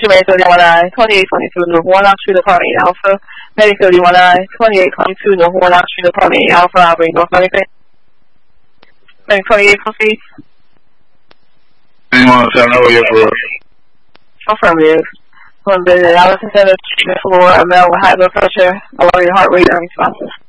Jamaica, Lima 2822, North 1 Street, Apartment Alpha. Medical, Lima 2822, North 1 Street, Apartment Alpha, Aubrey, North 28, proceed. Anyone tell me where you're from? Affirmative. One visit, Allison Center, treatment for Mel with high blood pressure, along your heart rate and responses.